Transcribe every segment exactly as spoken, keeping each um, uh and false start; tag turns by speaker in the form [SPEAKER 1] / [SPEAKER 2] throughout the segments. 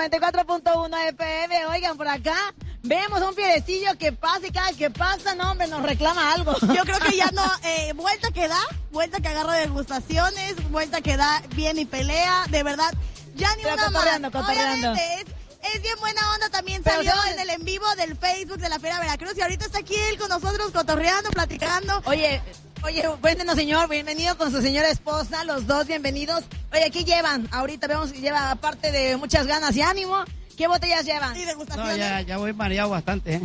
[SPEAKER 1] noventa y cuatro punto uno F M. Oigan, por acá vemos un fierecillo que pasa y cada que pasa, no, hombre, nos reclama algo.
[SPEAKER 2] Yo creo que ya no, eh, vuelta que da, vuelta que agarra degustaciones, vuelta que da bien y pelea, de verdad, ya ni
[SPEAKER 1] Pero
[SPEAKER 2] una
[SPEAKER 1] cotorreando,
[SPEAKER 2] más.
[SPEAKER 1] cotorreando.
[SPEAKER 2] Obviamente, es, es bien buena onda, también
[SPEAKER 1] Pero
[SPEAKER 2] salió
[SPEAKER 1] ¿sabes?
[SPEAKER 2] en el en vivo del Facebook de la Feria Veracruz y ahorita está aquí él con nosotros cotorreando, platicando.
[SPEAKER 1] Oye, oye, cuéntenos, señor, bienvenido con su señora esposa, los dos bienvenidos. Oye, ¿qué llevan? Ahorita vemos que lleva, aparte de muchas ganas y ánimo, ¿qué botellas llevan?
[SPEAKER 2] Y degustaciones.
[SPEAKER 3] No, ya, ya voy mareado bastante. ¿eh?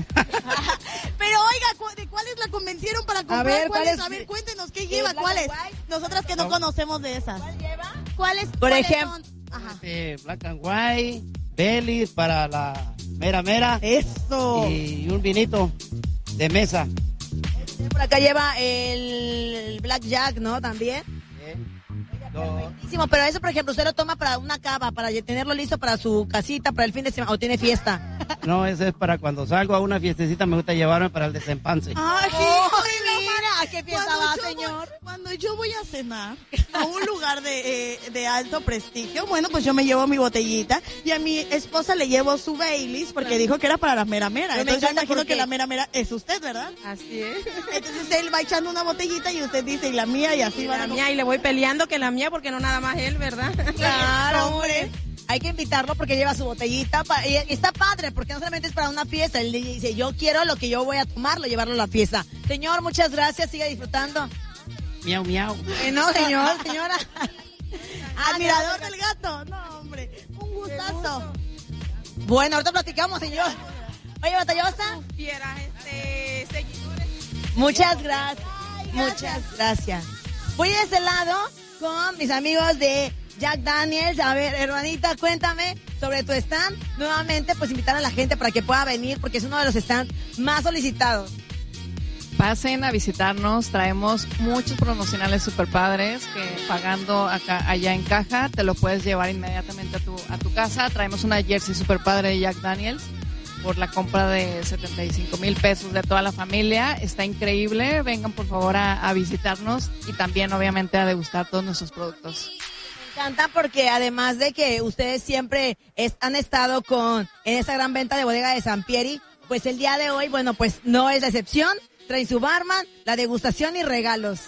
[SPEAKER 2] Pero oiga, ¿cu- ¿de cuáles la convencieron para comprar?
[SPEAKER 1] ver,
[SPEAKER 2] ¿Cuáles?
[SPEAKER 1] ¿cuál es?
[SPEAKER 2] A ver, cuéntenos, ¿qué
[SPEAKER 1] ¿Eh,
[SPEAKER 2] lleva?
[SPEAKER 1] Black
[SPEAKER 2] ¿Cuáles?
[SPEAKER 1] and White?
[SPEAKER 2] Nosotras que no,
[SPEAKER 3] No.
[SPEAKER 2] conocemos de esas.
[SPEAKER 1] ¿Cuál lleva?
[SPEAKER 2] ¿Cuáles?
[SPEAKER 1] Por
[SPEAKER 2] ¿cuáles
[SPEAKER 1] ejemplo-
[SPEAKER 2] son? Ajá.
[SPEAKER 3] Este, Black and White, Baileys para la mera mera
[SPEAKER 2] Eso.
[SPEAKER 3] y un vinito de mesa.
[SPEAKER 1] Por acá lleva el Black Jack, ¿no? También.
[SPEAKER 3] ¿eh? Lo-
[SPEAKER 1] Buenísimo, pero eso, por ejemplo, usted lo toma para una cava, para tenerlo listo para su casita, para el fin de semana, o tiene fiesta.
[SPEAKER 3] no, eso es para cuando salgo a una fiestecita, me gusta llevarme para el desempance.
[SPEAKER 2] Ay,
[SPEAKER 1] ¡Ay, mira! ¿A qué fiesta
[SPEAKER 2] Cuando
[SPEAKER 1] va,
[SPEAKER 2] yo voy-
[SPEAKER 1] señor?
[SPEAKER 2] Cuando yo voy a cenar a un lugar de, eh, de alto prestigio, bueno, pues yo me llevo mi botellita y a mi esposa le llevo su Baileys porque dijo que era para la mera mera.
[SPEAKER 1] Pero me
[SPEAKER 2] Entonces yo
[SPEAKER 1] encanta
[SPEAKER 2] imagino
[SPEAKER 1] porque-
[SPEAKER 2] que la mera mera es usted, ¿verdad?
[SPEAKER 4] Así es.
[SPEAKER 2] Entonces él va echando una botellita y usted dice, y la mía, y así va
[SPEAKER 4] La mía, y le voy peleando que la mía, porque no nada más él, ¿verdad?
[SPEAKER 1] Claro, hombre. Hay que invitarlo porque lleva su botellita. pa- Y y está padre, porque no solamente es para una fiesta. Él dice, yo quiero lo que yo voy a tomarlo, llevarlo a la fiesta. Señor, muchas gracias. Siga disfrutando.
[SPEAKER 3] Miau, miau.
[SPEAKER 1] Eh, no, señor, señora.
[SPEAKER 2] Admirador del gato. No, hombre. Un gustazo.
[SPEAKER 1] Bueno, ahorita platicamos, señor. Oye, batallosa.
[SPEAKER 4] Fieras, este, seguidores.
[SPEAKER 1] Muchas gracias. Muchas gracias. Voy de este lado con mis amigos de Jack Daniels. A ver, hermanita, cuéntame sobre tu stand. Nuevamente, pues invitar a la gente para que pueda venir porque es uno de los stands más solicitados.
[SPEAKER 5] Pasen a visitarnos, traemos muchos promocionales super padres que pagando acá, allá en caja te lo puedes llevar inmediatamente a tu, a tu casa. Traemos una jersey super padre de Jack Daniels por la compra de setenta y cinco mil pesos de toda la familia. Está increíble, vengan por favor a, a visitarnos y también obviamente a degustar todos nuestros productos.
[SPEAKER 1] Me encanta porque además de que ustedes siempre es- han estado con en esa gran venta de bodega de Sampieri, pues el día de hoy, bueno, pues no es la excepción. Traen su barman, la degustación y regalos.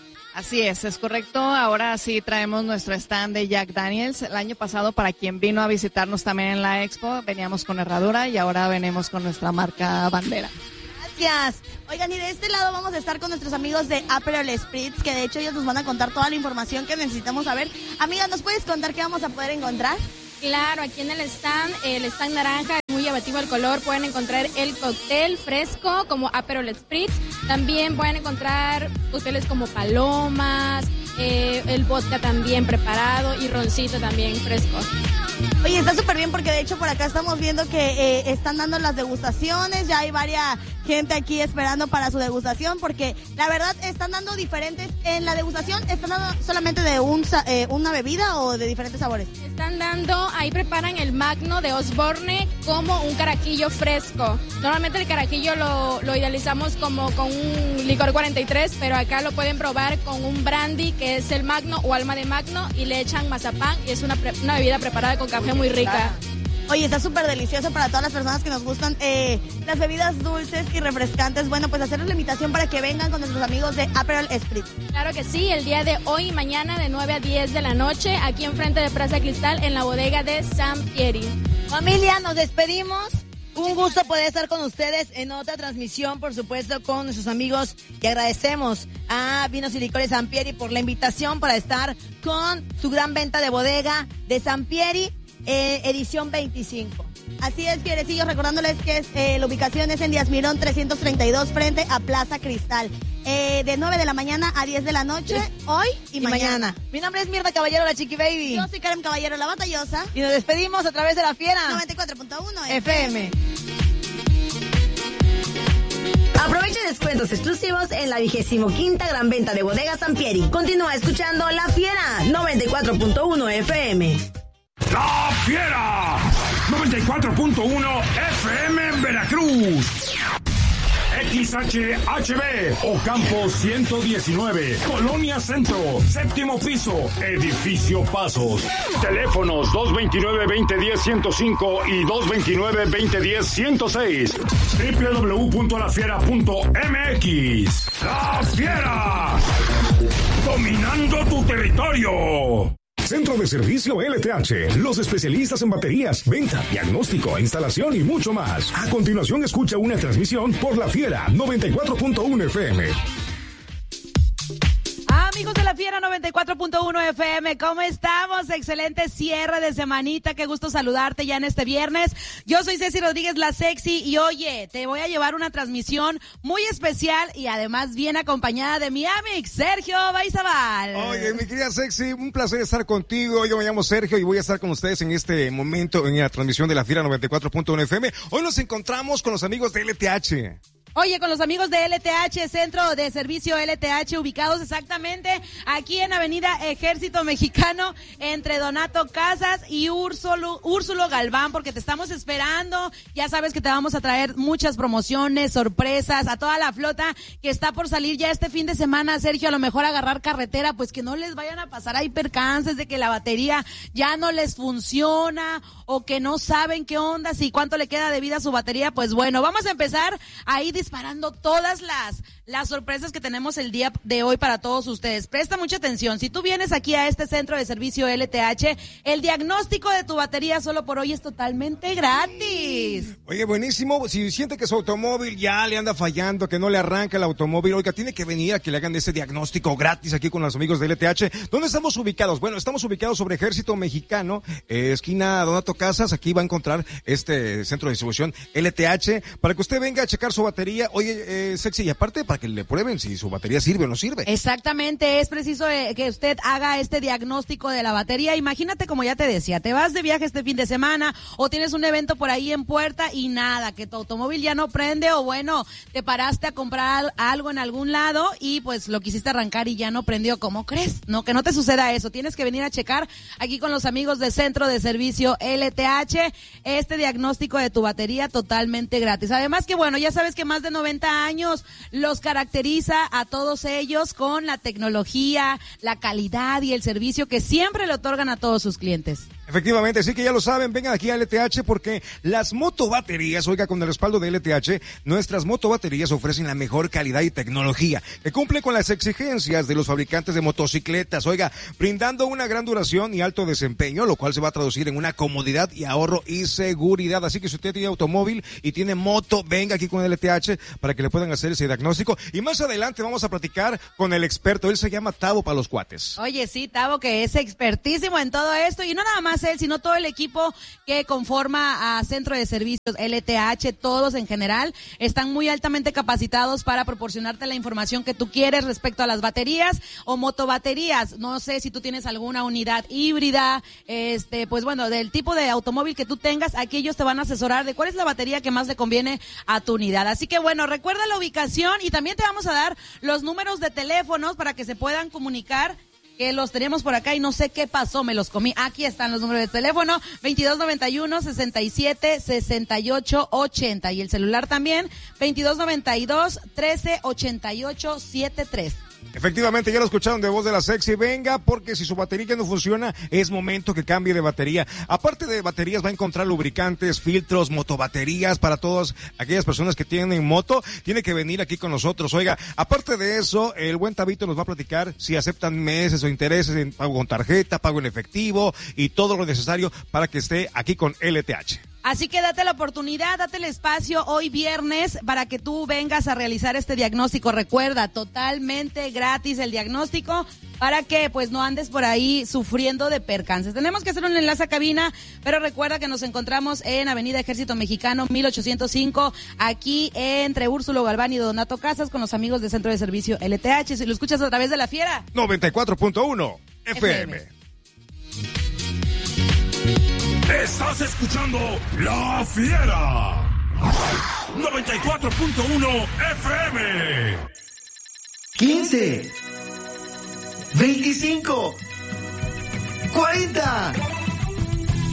[SPEAKER 5] Así es, es correcto. Ahora sí traemos nuestro stand de Jack Daniels. El año pasado, para quien vino a visitarnos también en la expo, veníamos con herradura y ahora venimos con nuestra marca bandera.
[SPEAKER 2] Gracias. Oigan, y de este lado vamos a estar con nuestros amigos de Aperol Spritz, que de hecho ellos nos van a contar toda la información que necesitamos saber. Amiga, ¿nos puedes contar qué vamos a poder encontrar?
[SPEAKER 6] Claro, aquí en el stand, el stand naranja es muy llamativo el color, pueden encontrar el cóctel fresco como Aperol Spritz, también pueden encontrar cócteles como palomas, eh, el vodka también preparado y roncito también fresco.
[SPEAKER 2] Oye, está súper bien porque de hecho por acá estamos viendo que eh, están dando las degustaciones, ya hay varias gente aquí esperando para su degustación porque la verdad están dando diferentes, en la degustación están dando solamente de un, sa- eh, una bebida o de diferentes sabores.
[SPEAKER 6] Están dando, ahí preparan el Magno de Osborne como un caraquillo fresco. Normalmente el caraquillo lo, lo idealizamos como con un licor cuarenta y tres, pero acá lo pueden probar con un brandy que es el Magno o alma de Magno y le echan mazapán y es una, pre- una bebida preparada con café muy rica.
[SPEAKER 2] Oye, está súper delicioso para todas las personas que nos gustan eh, las bebidas dulces y refrescantes. Bueno, pues hacerles la invitación para que vengan con nuestros amigos de Aperol Spritz.
[SPEAKER 6] Claro que sí, el día de hoy y mañana de nueve a diez de la noche, aquí enfrente de Plaza Cristal, en la bodega de Sampieri.
[SPEAKER 1] Familia, nos despedimos. Un gusto poder estar con ustedes en otra transmisión, por supuesto, con nuestros amigos. Y agradecemos a Vinos y Licores Sampieri por la invitación para estar con su gran venta de bodega de Sampieri, eh, edición veinticinco.
[SPEAKER 2] Así es, fierecillos, recordándoles que es, eh, la ubicación es en Díaz Mirón trescientos treinta y dos frente a Plaza Cristal. Eh, de nueve de la mañana a diez de la noche, hoy y,
[SPEAKER 1] Y
[SPEAKER 2] mañana.
[SPEAKER 1] mañana. Mi nombre es Mirta Caballero, la Chiqui Baby.
[SPEAKER 2] Yo soy Karen Caballero, la batallosa.
[SPEAKER 1] Y nos despedimos a través de la Fiera
[SPEAKER 2] noventa y cuatro punto uno
[SPEAKER 1] F M.
[SPEAKER 7] Aprovecha descuentos exclusivos en la vigésimo quinta gran venta de bodega Sampieri. Continúa escuchando La Fiera noventa y cuatro punto uno F M.
[SPEAKER 8] ¡La Fiera! noventa y cuatro punto uno F M en Veracruz. X H H B, Ocampo ciento diecinueve, Colonia Centro, séptimo piso, Edificio Pasos. Teléfonos dos veintinueve, veinte diez, ciento cinco y dos veintinueve, veinte diez, ciento seis. doble u doble u doble u punto la fiera punto eme equis. ¡La Fiera! ¡Dominando tu territorio!
[SPEAKER 9] Centro de Servicio L T H, los especialistas en baterías, venta, diagnóstico, instalación y mucho más. A continuación escucha una transmisión por La Fiera noventa y cuatro punto uno F M.
[SPEAKER 1] Amigos de La Fiera noventa y cuatro punto uno F M, ¿cómo estamos? Excelente cierre de semanita, qué gusto saludarte ya en este viernes. Yo soy Ceci Rodríguez, la sexy, y oye, te voy a llevar una transmisión muy especial y además bien acompañada de mi amigo Sergio Baizabal.
[SPEAKER 10] Oye, mi querida sexy, un placer estar contigo. Yo me llamo Sergio y voy a estar con ustedes en este momento en la transmisión de La Fiera noventa y cuatro punto uno F M. Hoy nos encontramos con los amigos de L T H.
[SPEAKER 1] Oye, con los amigos de L T H, Centro de Servicio L T H, ubicados exactamente aquí en Avenida Ejército Mexicano, entre Donato Casas y Úrsulo, Úrsulo Galván, porque te estamos esperando. Ya sabes que te vamos a traer muchas promociones, sorpresas, a toda la flota que está por salir ya este fin de semana, Sergio, a lo mejor agarrar carretera, pues que no les vayan a pasar ahí percances de que la batería ya no les funciona, o que no saben qué onda, si cuánto le queda de vida a su batería. Pues bueno, vamos a empezar ahí disparando todas las, las sorpresas que tenemos el día de hoy para todos ustedes. Presta mucha atención. Si tú vienes aquí a este centro de servicio L T H, el diagnóstico de tu batería solo por hoy es totalmente gratis.
[SPEAKER 10] Oye, buenísimo. Si siente que su automóvil ya le anda fallando, que no le arranca el automóvil, oiga, tiene que venir a que le hagan ese diagnóstico gratis aquí con los amigos de L T H. ¿Dónde estamos ubicados? Bueno, estamos ubicados sobre Ejército Mexicano, eh, esquina Donato Casas. Aquí va a encontrar este centro de distribución L T H para que usted venga a checar su batería. Oye, eh, sexy, y aparte para que le prueben si su batería sirve o no sirve.
[SPEAKER 1] Exactamente, es preciso eh, que usted haga este diagnóstico de la batería. Imagínate, como ya te decía, te vas de viaje este fin de semana o tienes un evento por ahí en puerta y nada, que tu automóvil ya no prende, o bueno, te paraste a comprar algo en algún lado y pues lo quisiste arrancar y ya no prendió. ¿Cómo crees? No, que no te suceda eso. Tienes que venir a checar aquí con los amigos de Centro de Servicio L T H este diagnóstico de tu batería totalmente gratis. Además que bueno, ya sabes que más de noventa años los caracteriza a todos ellos con la tecnología, la calidad y el servicio que siempre le otorgan a todos sus clientes.
[SPEAKER 10] Efectivamente, sí que ya lo saben, vengan aquí a L T H porque las motobaterías, oiga, con el respaldo de L T H, nuestras motobaterías ofrecen la mejor calidad y tecnología que cumple con las exigencias de los fabricantes de motocicletas, oiga, brindando una gran duración y alto desempeño, lo cual se va a traducir en una comodidad y ahorro y seguridad. Así que si usted tiene automóvil y tiene moto, venga aquí con L T H para que le puedan hacer ese diagnóstico. Y más adelante vamos a platicar con el experto, él se llama Tavo para los cuates.
[SPEAKER 1] Oye, sí, Tavo, que es expertísimo en todo esto, y no nada más él, sino todo el equipo que conforma a Centro de Servicios L T H, todos en general, están muy altamente capacitados para proporcionarte la información que tú quieres respecto a las baterías o motobaterías. No sé si tú tienes alguna unidad híbrida, este, pues bueno, del tipo de automóvil que tú tengas, aquí ellos te van a asesorar de cuál es la batería que más le conviene a tu unidad. Así que bueno, recuerda la ubicación y también te vamos a dar los números de teléfonos para que se puedan comunicar, que los tenemos por acá y no sé qué pasó, me los comí. Aquí están los números de teléfono, veintidós noventa y uno, sesenta y siete, sesenta y ocho, ochenta, y el celular también, veintidós noventa y dos, trece, ochenta y ocho, setenta y tres.
[SPEAKER 10] Efectivamente, ya lo escucharon de voz de la sexy. Venga, porque si su batería no funciona, es momento que cambie de batería. Aparte de baterías, va a encontrar lubricantes, filtros, motobaterías para todas aquellas personas que tienen moto. Tiene que venir aquí con nosotros. Oiga, aparte de eso, el buen Tabito nos va a platicar si aceptan meses o intereses en pago con tarjeta, pago en efectivo y todo lo necesario para que esté aquí con L T H.
[SPEAKER 1] Así que date la oportunidad, date el espacio hoy viernes para que tú vengas a realizar este diagnóstico. Recuerda, totalmente gratis el diagnóstico para que pues no andes por ahí sufriendo de percances. Tenemos que hacer un enlace a cabina, pero recuerda que nos encontramos en Avenida Ejército Mexicano mil ochocientos cinco, aquí entre Úrsulo Galván y Donato Casas, con los amigos de Centro de Servicio L T H. Si lo escuchas a través de La Fiera
[SPEAKER 10] noventa y cuatro punto uno F M.
[SPEAKER 8] Estás escuchando La Fiera noventa y cuatro punto uno F M.
[SPEAKER 11] quince, veinticinco, cuarenta,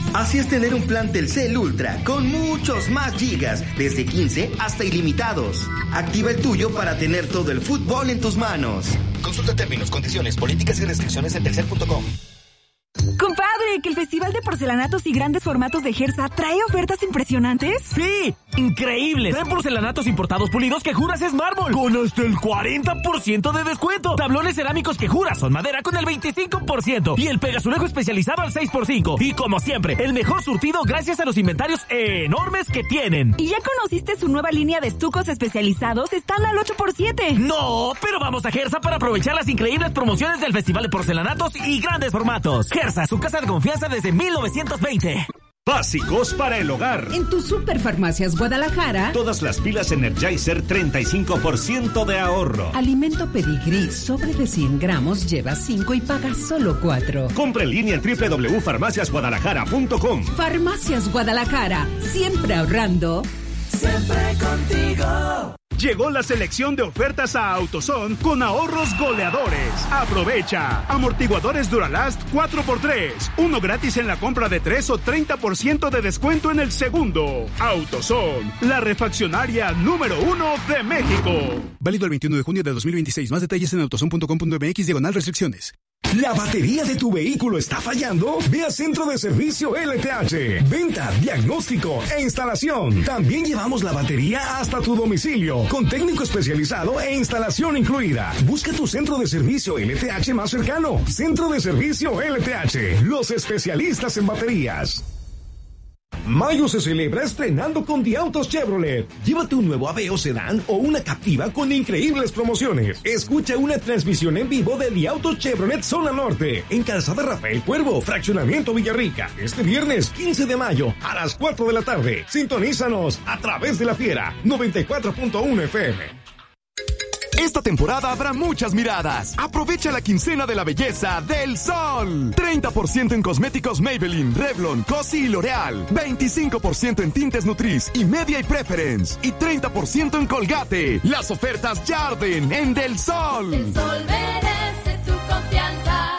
[SPEAKER 11] Así es tener un plan Telcel Ultra con muchos más gigas, desde quince hasta ilimitados. Activa el tuyo para tener todo el fútbol en tus manos.
[SPEAKER 12] Consulta términos, condiciones, políticas y restricciones en telcel punto com.
[SPEAKER 13] Compadre, ¿que el Festival de Porcelanatos y Grandes Formatos de Gersa trae ofertas impresionantes?
[SPEAKER 14] ¡Sí! ¡Increíbles! Traen porcelanatos importados pulidos que juras es mármol, con hasta el cuarenta por ciento de descuento. Tablones cerámicos que juras son madera con el veinticinco por ciento. Y el pegazulejo especializado al seis por cinco. Y como siempre, el mejor surtido gracias a los inventarios enormes que tienen.
[SPEAKER 13] ¿Y ya conociste su nueva línea de estucos especializados? Están al ocho por siete.
[SPEAKER 14] ¡No! Pero vamos a Gersa para aprovechar las increíbles promociones del Festival de Porcelanatos y Grandes Formatos. Gersa, su casa de confianza desde mil novecientos veinte.
[SPEAKER 15] Básicos para el hogar.
[SPEAKER 16] En tu Superfarmacias Guadalajara,
[SPEAKER 15] todas las pilas Energizer, treinta y cinco por ciento de ahorro.
[SPEAKER 16] Alimento Pedigrí, sobre de cien gramos, lleva cinco y paga solo cuatro.
[SPEAKER 15] Compra en línea en doble u doble u doble u punto farmacias guadalajara punto com.
[SPEAKER 16] Farmacias Guadalajara, siempre ahorrando.
[SPEAKER 17] Siempre contigo.
[SPEAKER 18] Llegó la selección de ofertas a AutoZone con ahorros goleadores. Aprovecha. Amortiguadores Duralast cuatro por tres. Uno gratis en la compra de tres o treinta por ciento de descuento en el segundo. AutoZone, la refaccionaria número uno de México.
[SPEAKER 19] Válido el veintiuno de junio de dos mil veintiséis. Más detalles en autozone punto com punto m x diagonal restricciones.
[SPEAKER 9] ¿La batería de tu vehículo está fallando? Ve a Centro de Servicio L T H. Venta, diagnóstico e instalación. También llevamos la batería hasta tu domicilio, con técnico especializado e instalación incluida. Busca tu Centro de Servicio L T H más cercano. Centro de Servicio L T H, los especialistas en baterías. Mayo se celebra estrenando con The Autos Chevrolet. Llévate un nuevo Aveo Sedán o una Captiva con increíbles promociones. Escucha una transmisión en vivo de The Autos Chevrolet Zona Norte en Calzada Rafael Cuervo, Fraccionamiento Villarrica, este viernes quince de mayo a las cuatro de la tarde. Sintonízanos a través de La Fiera noventa y cuatro punto uno F M.
[SPEAKER 20] Esta temporada habrá muchas miradas. Aprovecha la quincena de la belleza del Sol. treinta por ciento en cosméticos Maybelline, Revlon, Cosi y L'Oreal. veinticinco por ciento en tintes Nutrice y Media y Preference. Y treinta por ciento en Colgate. Las ofertas Jarden en Del Sol.
[SPEAKER 17] El Sol merece tu confianza.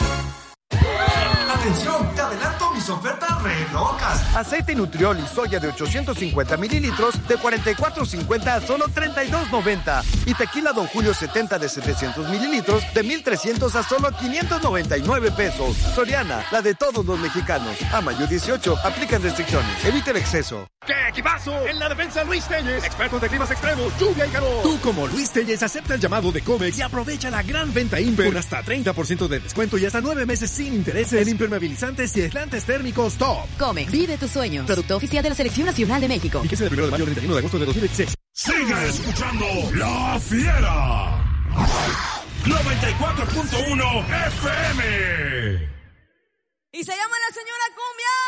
[SPEAKER 21] Atención, te adelanto mis ofertas re locas.
[SPEAKER 22] Aceite Nutriol y soya de ochocientos cincuenta mililitros de cuarenta y cuatro cincuenta a solo treinta y dos noventa. Y tequila Don Julio setenta de setecientos mililitros de mil trescientos a solo quinientos noventa y nueve pesos. Soriana, la de todos los mexicanos. A mayo dieciocho, aplican restricciones. Evita el exceso.
[SPEAKER 23] ¡Qué equipazo! En la defensa Luis Telles, expertos de climas extremos, lluvia y calor.
[SPEAKER 24] Tú como Luis Telles acepta el llamado de Comex y aprovecha la gran venta Imper con hasta treinta por ciento de descuento y hasta nueve meses sin intereses en impermeabilizantes y aislantes térmicos Top.
[SPEAKER 25] Comex, vive tus sueños. Producto oficial de la Selección Nacional de México.
[SPEAKER 24] Fíjese del primero de mayo al treinta y uno de agosto de dos mil dieciséis.
[SPEAKER 8] Sigue escuchando La Fiera noventa y cuatro punto uno F M.
[SPEAKER 2] Y se llama la señora Cumbia.